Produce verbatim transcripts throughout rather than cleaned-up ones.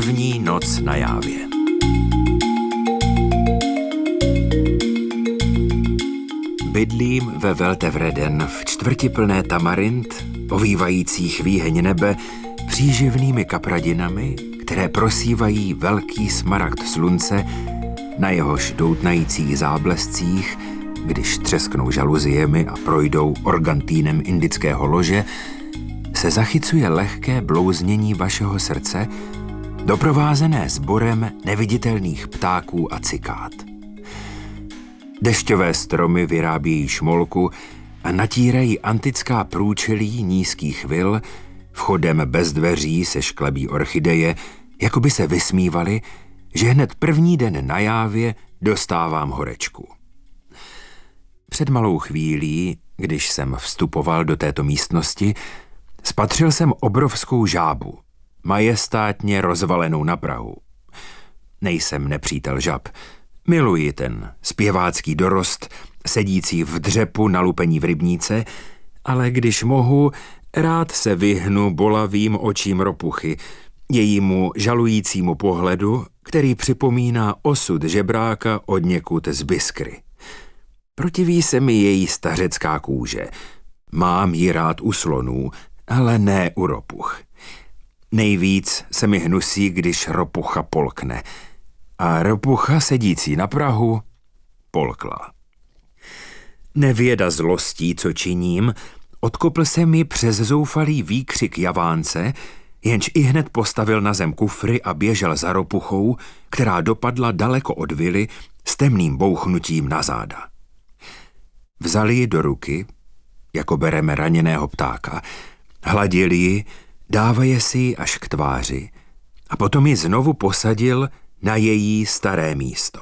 První noc na Jávě. Bydlím ve Weltevreden v čtvrti plné tamarind, ovývajících výheň nebe příživnými kapradinami, které prosívají velký smaragd slunce, na jehož doutnajících záblescích, když třesknou žaluziemi a projdou organtínem indického lože, se zachycuje lehké blouznění vašeho srdce, doprovázené sborem neviditelných ptáků a cikád. Dešťové stromy vyrábějí šmolku a natírají antická průčelí nízkých vil, vchodem bez dveří se šklebí orchideje, jako by se vysmívali, že hned první den na Jávě dostávám horečku. Před malou chvílí, když jsem vstupoval do této místnosti, spatřil jsem obrovskou žábu, majestátně rozvalenou na prahu. Nejsem nepřítel žab. Miluji ten zpěvácký dorost, sedící v dřepu na lupení v rybníce, ale když mohu, rád se vyhnu bolavým očím ropuchy, jejímu žalujícímu pohledu, který připomíná osud žebráka odněkud z Biskry. Protiví se mi její stařecká kůže. Mám ji rád u slonů, ale ne u ropuch. Nejvíc se mi hnusí, když ropucha polkne. A ropucha sedící na prahu polkla. Nevěda zlostí, co činím, odkopl se mi přes zoufalý výkřik javánce, jenž ihned postavil na zem kufry a běžel za ropuchou, která dopadla daleko od vily s temným bouchnutím na záda. Vzali ji do ruky, jako bereme raněného ptáka, hladili ji, dávaje si ji až k tváři a potom ji znovu posadil na její staré místo.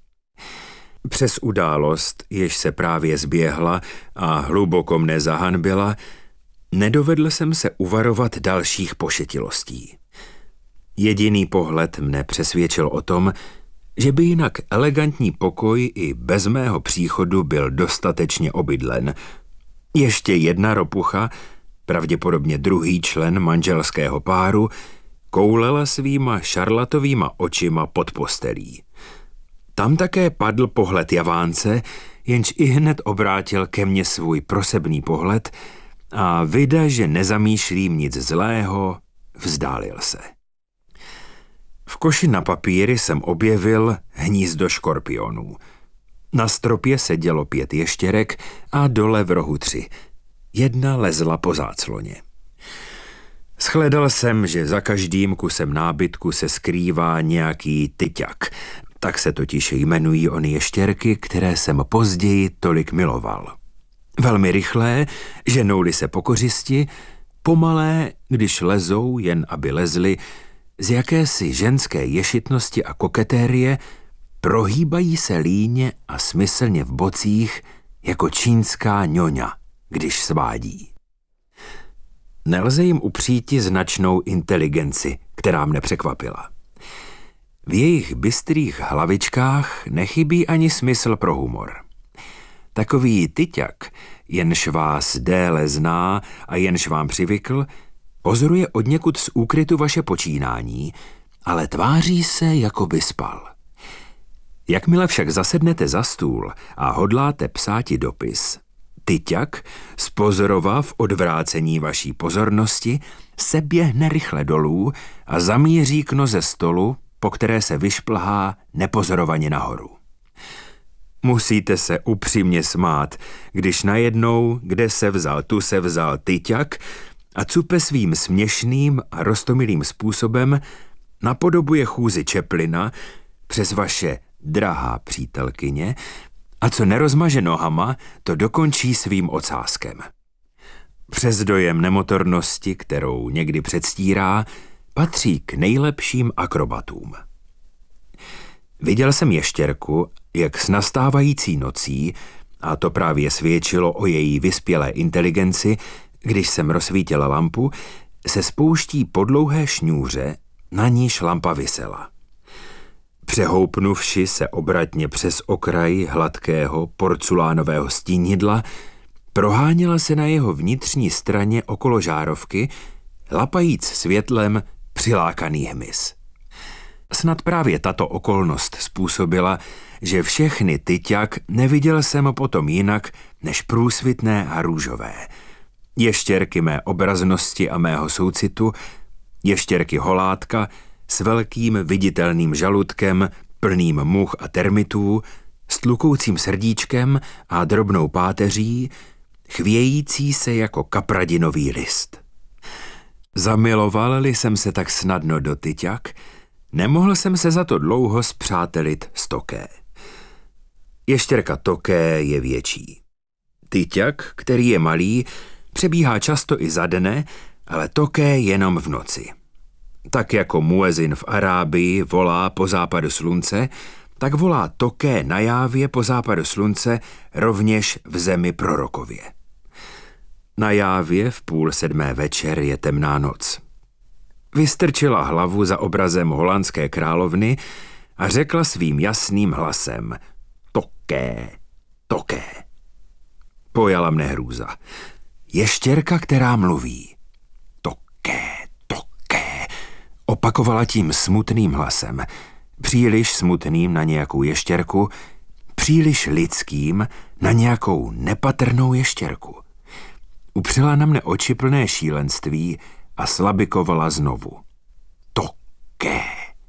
Přes událost, jež se právě zběhla a hluboko mne zahanbila, nedovedl jsem se uvarovat dalších pošetilostí. Jediný pohled mne přesvědčil o tom, že by jinak elegantní pokoj i bez mého příchodu byl dostatečně obydlen. Ještě jedna ropucha, pravděpodobně druhý člen manželského páru, koulela svýma šarlatovýma očima pod postelí. Tam také padl pohled javánce, jenž ihned obrátil ke mně svůj prosebný pohled a vida, že nezamýšlím nic zlého, vzdálil se. V koši na papíry jsem objevil hnízdo škorpionů. Na stropě sedělo pět ještěrek a dole v rohu tři. Jedna lezla po zácloně. Shledal jsem, že za každým kusem nábytku se skrývá nějaký tyťak. Tak se totiž jmenují ony ještěrky, které jsem později tolik miloval. Velmi rychlé, ženou-li se po kořisti, pomalé, když lezou, jen aby lezly, z jakési ženské ješitnosti a koketérie, prohýbají se líně a smyslně v bocích jako čínská ňoňa, když svádí. Nelze jim upříti značnou inteligenci, která mne překvapila. V jejich bystrých hlavičkách nechybí ani smysl pro humor. Takový tyťak, jenž vás déle zná a jenž vám přivykl, pozoruje odněkud z úkrytu vaše počínání, ale tváří se, jako by spal. Jakmile však zasednete za stůl a hodláte psáti dopis, tyťak, spozorovav odvrácení vaší pozornosti, se běhne rychle dolů a zamíří k noze stolu, po které se vyšplhá nepozorovaně nahoru. Musíte se upřímně smát, když najednou, kde se vzal, tu se vzal tyťak a cupe svým směšným a roztomilým způsobem napodobuje chůzi Chaplina přes vaše drahá přítelkyně a co nerozmaže nohama, to dokončí svým ocáskem. Přes dojem nemotornosti, kterou někdy předstírá, patří k nejlepším akrobatům. Viděl jsem ještěrku, jak s nastávající nocí, a to právě svědčilo o její vyspělé inteligenci, když jsem rozsvítil lampu, se spouští po dlouhé šňůře, na níž lampa visela. Přehoupnuvši se obratně přes okraj hladkého porculánového stínidla, proháněla se na jeho vnitřní straně okolo žárovky, lapajíc světlem přilákaný hmyz. snad právě tato okolnost způsobila, že všechny tyťak neviděl jsem potom jinak než průsvitné a růžové. Ještěrky mé obraznosti a mého soucitu, ještěrky holátka s velkým viditelným žaludkem, plným much a termitů, s tlukoucím srdíčkem a drobnou páteří, chvějící se jako kapradinový list. Zamiloval-li jsem se tak snadno do tyťak, nemohl jsem se za to dlouho spřátelit s Toké. Ještěrka Toké je větší. Tyťak, který je malý, přebíhá často i za dne, ale Toké jenom v noci. Tak jako muezin v Arábii volá po západu slunce, tak volá Toké na Jávě po západu slunce rovněž v zemi prorokově. Na Jávě v půl sedmé večer je temná noc. Vystrčila hlavu za obrazem holandské královny a řekla svým jasným hlasem: Toké, Toké. Pojala mne hrůza. Ještěrka, která mluví. Toké, Toké. Opakovala tím smutným hlasem. Příliš smutným na nějakou ještěrku, příliš lidským na nějakou nepatrnou ještěrku. Upřela na mne oči plné šílenství a slabikovala znovu. Toké.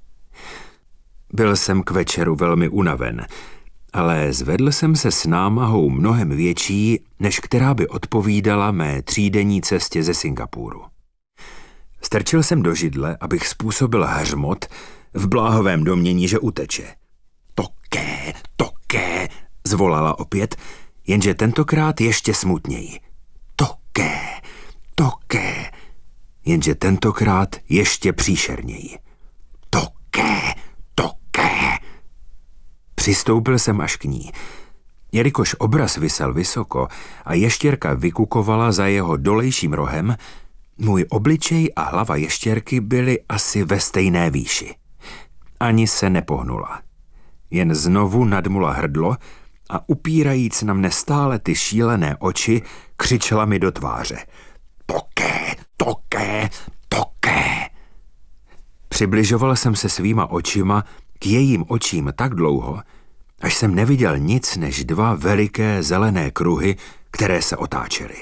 Byl jsem k večeru velmi unaven, ale zvedl jsem se s námahou mnohem větší, než která by odpovídala mé třídenní cestě ze Singapuru. Strčil jsem do židle, abych způsobil hřmot v bláhovém domnění, že uteče. Toké, Toké, zvolala opět, jenže tentokrát ještě smutněji. Toké, Toké, jenže tentokrát ještě příšerněji. Toké, Toké. Přistoupil jsem až k ní. Jelikož obraz visel vysoko a ještěrka vykukovala za jeho dolejším rohem, můj obličej a hlava ještěrky byly asi ve stejné výši. Ani se nepohnula. Jen znovu nadmula hrdlo a upírajíc na mne stále ty šílené oči, křičela mi do tváře. Toké, Toké, Toké. Přibližoval jsem se svýma očima k jejím očím tak dlouho, až jsem neviděl nic než dva veliké zelené kruhy, které se otáčely.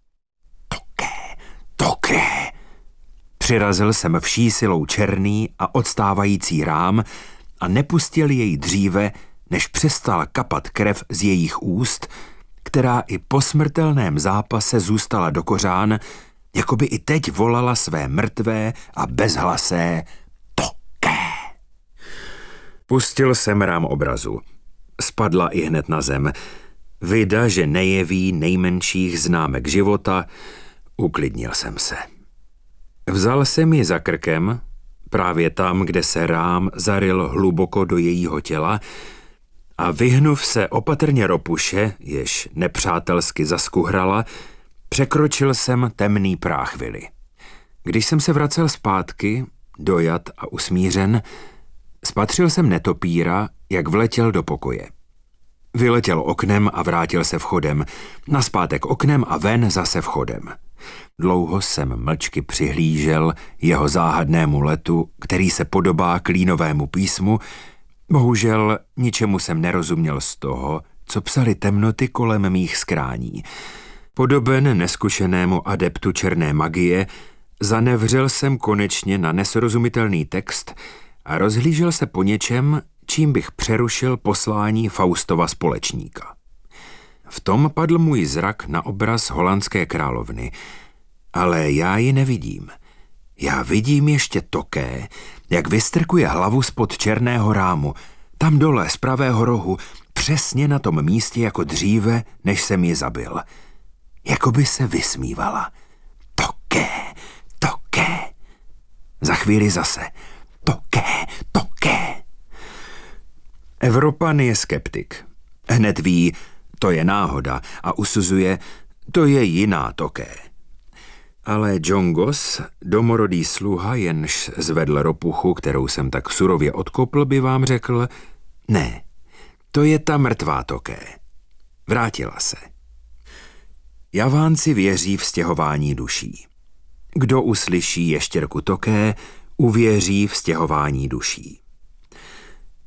Toké, Toké. Přirazil jsem vší silou černý a odstávající rám a nepustil jej dříve, než přestal kapat krev z jejich úst, která i po smrtelném zápase zůstala do kořán, jako by i teď volala své mrtvé a bezhlasé Toké. Pustil jsem rám obrazu. Spadla i hned na zem. Vida, že nejeví nejmenších známek života, uklidnil jsem se. Vzal jsem ji za krkem, právě tam, kde se rám zaryl hluboko do jejího těla, a vyhnuv se opatrně ropuše, jež nepřátelsky zaskuhrala, překročil jsem temný práh vily. Když jsem se vracel zpátky, dojat a usmířen, spatřil jsem netopíra, jak vletěl do pokoje. Vyletěl oknem a vrátil se vchodem, nazpátek oknem a ven zase vchodem. Dlouho jsem mlčky přihlížel jeho záhadnému letu, který se podobá klínovému písmu. Bohužel ničemu jsem nerozuměl z toho, co psali temnoty kolem mých skrání. Podoben neskušenému adeptu černé magie, zanevřel jsem konečně na nesrozumitelný text a rozhlížel se po něčem, čím bych přerušil poslání Faustova společníka. V tom padl můj zrak na obraz holandské královny, ale já ji nevidím. Já vidím ještě Toké, jak vystrkuje hlavu spod černého rámu, tam dole z pravého rohu, přesně na tom místě jako dříve, než jsem ji zabil. Jakoby se vysmívala. Toké, Toké. Za chvíli zase. Toké, Toké. Evropan je skeptik. Hned ví, to je náhoda a usuzuje, to je jiná Toké. Ale Džongos, domorodý sluha, jenž zvedl ropuchu, kterou jsem tak surově odkopl, by vám řekl, ne, to je ta mrtvá Toké. Vrátila se. Javánci věří v stěhování duší. Kdo uslyší ještěrku Toké, uvěří v stěhování duší.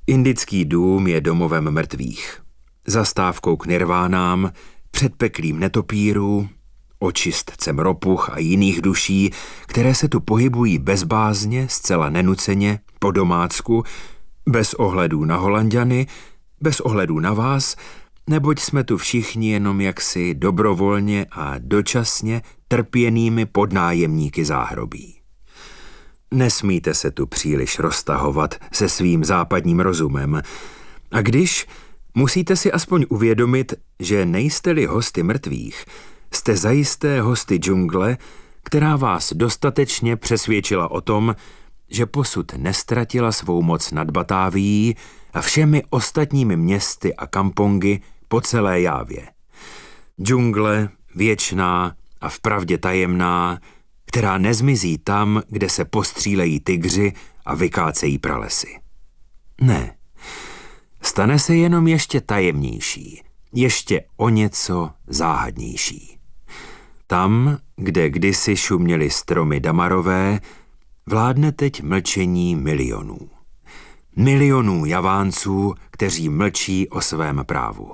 Indický dům je domovem mrtvých. Zastávkou k nirvánám, předpeklým netopírů, očistcem ropuch a jiných duší, které se tu pohybují bezbázně, zcela nenuceně, po domácku, bez ohledů na Holanďany, bez ohledů na vás, neboť jsme tu všichni jenom jaksi dobrovolně a dočasně trpěnými podnájemníky záhrobí. Nesmíte se tu příliš roztahovat se svým západním rozumem. A když, musíte si aspoň uvědomit, že nejste-li hosty mrtvých, jste zajisté hosty džungle, která vás dostatečně přesvědčila o tom, že posud nestratila svou moc nad Batávií a všemi ostatními městy a kampongy po celé Jávě. Džungle, věčná a vpravdě tajemná, která nezmizí tam, kde se postřílejí tygři a vykácejí pralesy. Ne, stane se jenom ještě tajemnější, ještě o něco záhadnější. Tam, kde kdysi šuměly stromy damarové, vládne teď mlčení milionů. Milionů Javánců, kteří mlčí o svém právu.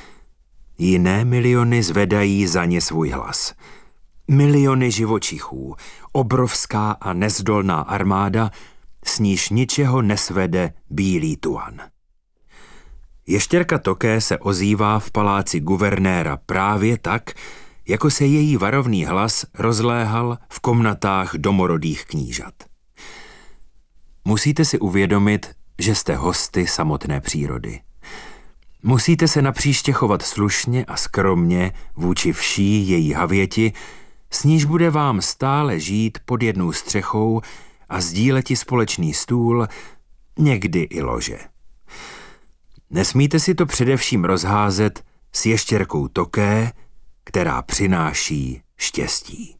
Jiné miliony zvedají za ně svůj hlas. Miliony živočichů, obrovská a nezdolná armáda, s níž ničeho nesvede bílý tuan. Ještěrka Toké se ozývá v paláci guvernéra právě tak, jako se její varovný hlas rozléhal v komnatách domorodých knížat. Musíte si uvědomit, že jste hosty samotné přírody. Musíte se napříště chovat slušně a skromně vůči vší její havěti, s níž bude vám stále žít pod jednou střechou a sdíleti společný stůl, někdy i lože. Nesmíte si to především rozházet s ještěrkou Toké, která přináší štěstí.